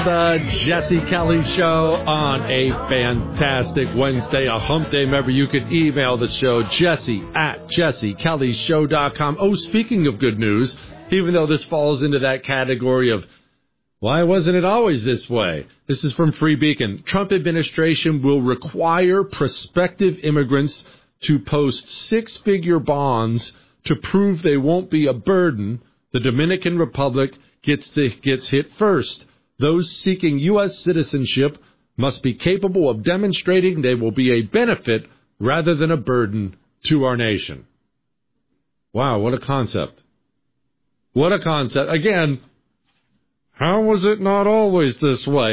the Jesse Kelly Show on a fantastic Wednesday, a hump day. Remember, you can email the show, jesse@jessekellyshow.com. Oh, speaking of good news, even though this falls into that category of why wasn't it always this way? This is from Free Beacon. Trump administration will require prospective immigrants to post six-figure bonds to prove they won't be a burden. The Dominican Republic gets hit first. Those seeking U.S. citizenship must be capable of demonstrating they will be a benefit rather than a burden to our nation. Wow, what a concept. What a concept. Again, how was it not always this way?